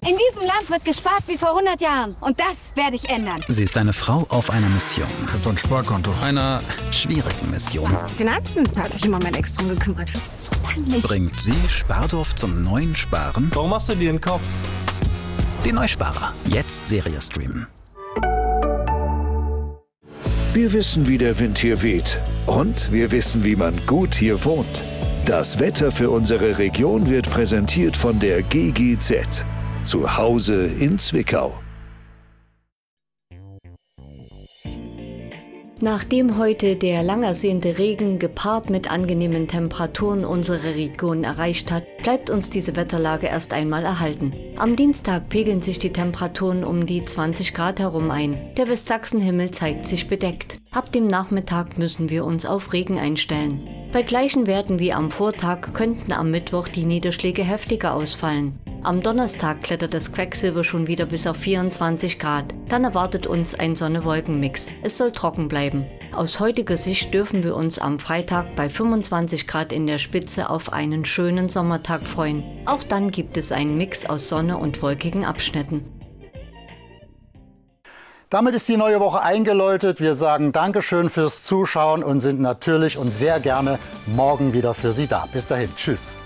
In diesem Land wird gespart wie vor 100 Jahren. Und das werde ich ändern. Sie ist eine Frau auf einer Mission. Ich hab doch ein Sparkonto. Einer schwierigen Mission. Finanzen, da hat sich immer mein Ex drum gekümmert. Das ist so peinlich. Bringt sie Spardorf zum neuen Sparen? Warum machst du dir den Kopf? Die Neusparer. Jetzt Serie streamen. Wir wissen, wie der Wind hier weht. Und wir wissen, wie man gut hier wohnt. Das Wetter für unsere Region wird präsentiert von der GGZ. Zu Hause in Zwickau. Nachdem heute der lang ersehnte Regen gepaart mit angenehmen Temperaturen unsere Region erreicht hat, bleibt uns diese Wetterlage erst einmal erhalten. Am Dienstag pegeln sich die Temperaturen um die 20 Grad herum ein. Der Westsachsenhimmel zeigt sich bedeckt. Ab dem Nachmittag müssen wir uns auf Regen einstellen. Bei gleichen Werten wie am Vortag könnten am Mittwoch die Niederschläge heftiger ausfallen. Am Donnerstag klettert das Quecksilber schon wieder bis auf 24 Grad. Dann erwartet uns ein Sonne-Wolken-Mix. Es soll trocken bleiben. Aus heutiger Sicht dürfen wir uns am Freitag bei 25 Grad in der Spitze auf einen schönen Sommertag freuen. Auch dann gibt es einen Mix aus Sonne und wolkigen Abschnitten. Damit ist die neue Woche eingeläutet. Wir sagen Dankeschön fürs Zuschauen und sind natürlich und sehr gerne morgen wieder für Sie da. Bis dahin. Tschüss.